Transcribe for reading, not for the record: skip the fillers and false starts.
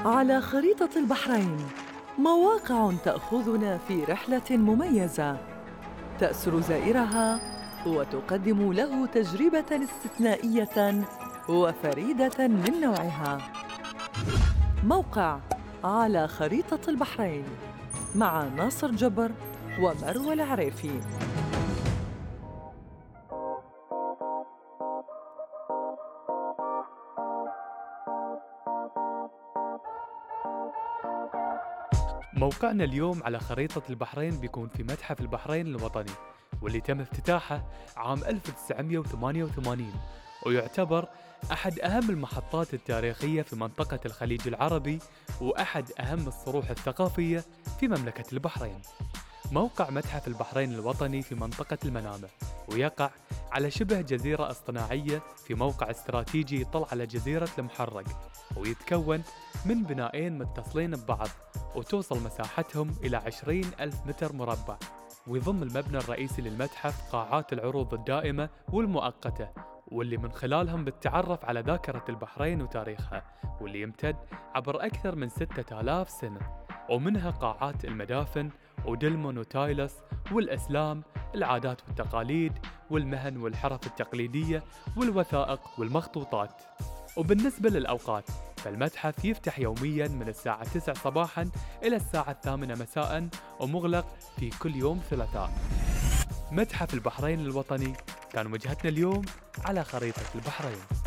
على خريطة البحرين مواقع تأخذنا في رحلة مميزة تأسر زائرها وتقدم له تجربة استثنائية وفريدة من نوعها. موقع على خريطة البحرين مع ناصر جبر ومروى العريفي. موقعنا اليوم على خريطة البحرين بيكون في متحف البحرين الوطني، واللي تم افتتاحه عام 1988، ويعتبر أحد أهم المحطات التاريخية في منطقة الخليج العربي، وأحد أهم الصروح الثقافية في مملكة البحرين. موقع متحف البحرين الوطني في منطقة المنامة، ويقع على شبه جزيرة اصطناعية في موقع استراتيجي يطل على جزيرة المحرق، ويتكون من بنائين متصلين ببعض، وتوصل مساحتهم إلى 20,000 متر مربع. ويضم المبنى الرئيسي للمتحف قاعات العروض الدائمة والمؤقتة، واللي من خلالهم بتتعرف على ذاكرة البحرين وتاريخها، واللي يمتد عبر أكثر من 6000 سنة، ومنها قاعات المدافن ودلمون وتايلس والإسلام، العادات والتقاليد والمهن والحرف التقليدية والوثائق والمخطوطات. وبالنسبة للأوقات، فالمتحف يفتح يومياً من الساعة 9 صباحاً إلى الساعة 8 مساءً، ومغلق في كل يوم ثلاثاء. متحف البحرين الوطني كان وجهتنا اليوم على خريطة البحرين.